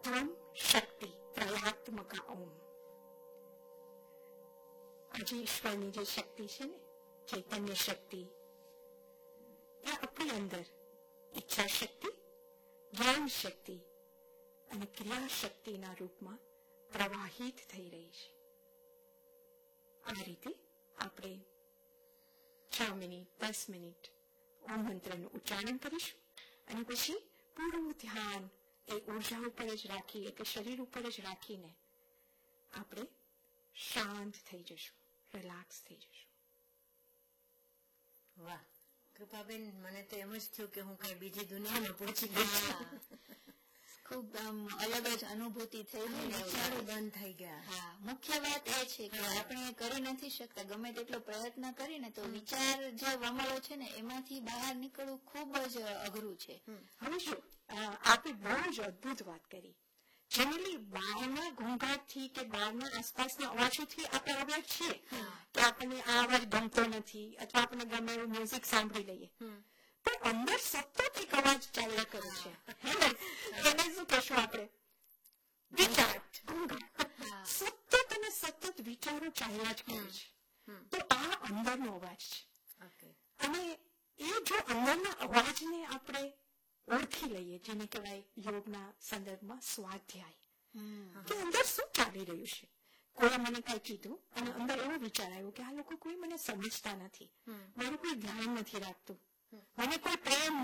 ઓમ શક્તિ ત્રયાત્મક ઓમ. આજે ઈશ્વરની જે શક્તિ છે ને, ચૈતન્ય શક્તિ, એ આપણી અંદર ઈચ્છા શક્તિ, જ્ઞાન શક્તિ અને ક્રિયા શક્તિના રૂપમાં પ્રવાહિત થઈ રહી છે. આ રીતે આપણે 6 મિનિટ 10 મિનિટ ઓમ મંત્રનું ઉચ્ચારણ કરીશું અને પછી પૂરું ધ્યાન એ ઉર્જા ઉપર જ રાખી, એટલે શરીર ઉપર જ રાખીને આપણે શાંત થઈ જશું, રિલેક્સ થઈ જશું. વાહ કૃપાબેન, મને તો એમ જ થયું કે હું કઈ બીજી દુનિયામાં પહોંચી ગઈ. ખૂબ અલગ જ અનુભૂતિ થઈ વિચારો બંધ થઈ ગયા. હા, મુખ્ય વાત એ છે કે આપણે કરી નથી શકતા, ગમે તેટલો પ્રયત્ન કરીને તો વિચાર જે વમળો છે ને એમાંથી બહાર નીકળવું ખૂબ જ અઘરું છે. હવે શું આપણે બહુ જ અદભુત વાત કરી. જનરલી બહારના ઘોંઘાટથી કે બહારના આસપાસના અવાજોથી આપણે અવેર છીએ કે આપણને આ અવાજ ગમતો નથી અથવા આપણને ગમે એવું મ્યુઝિક સાંભળી લઈએ, પણ અંદર સતત એક અવાજ ચાલ્યા કરે છે. એને શું કહેશું આપણે? વિચાર. સતત અને સતત વિચારો ચાલ્યા જ કરે છે. તો આ અંદરનો અવાજ છે. અને એ જો અંદરના અવાજને આપણે ઓળખી લઈએ, જેને કહેવાય યોગના સંદર્ભમાં સ્વાધ્યાય, કે અંદર શું ચાલી રહ્યું છે. કોઈ મને કઈ કીધું અને અંદર એવો વિચાર આવ્યો કે આ લોકો કોઈ મને સમજતા નથી, મારું કોઈ ધ્યાન નથી રાખતું, મને કોઈ પ્રેમ